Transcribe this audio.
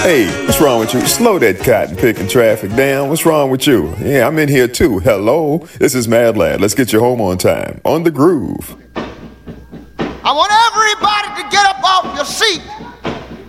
Hey, what's wrong with you? Slow that cotton picking traffic down. What's wrong with you? Yeah, I'm in here too. Hello, this is Mad Lad. Let's get you home on time. On the groove. I want everybody to get up off your seat